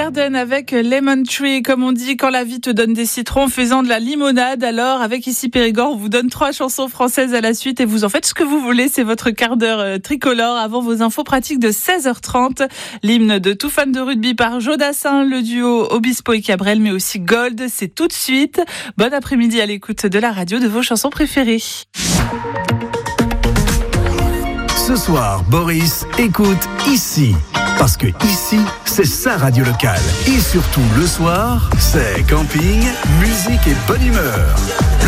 Garden avec Lemon Tree. Comme on dit, quand la vie te donne des citrons, faisant de la limonade. Alors, avec ici Périgord, on vous donne 3 chansons françaises à la suite et vous en faites ce que vous voulez. C'est votre quart d'heure tricolore avant vos infos pratiques de 16h30. L'hymne de tout fan de rugby par Joe Dassin, le duo Obispo et Cabrel, mais aussi Gold. C'est tout de suite. Bon après-midi à l'écoute de la radio de vos chansons préférées. Ce soir, Boris écoute ici. Parce que ici, c'est sa radio locale. Et surtout, le soir, c'est camping, musique et bonne humeur.